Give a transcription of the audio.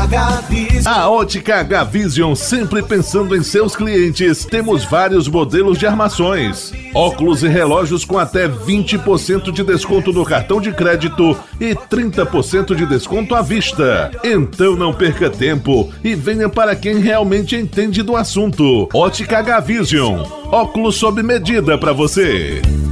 A Ótica H-Vision, sempre pensando em seus clientes. Temos vários modelos de armações, óculos e relógios com até 20% de desconto no cartão de crédito e 30% de desconto à vista. Então não perca tempo e venha para quem realmente entende do assunto. Ótica H-Vision, óculos sob medida para você.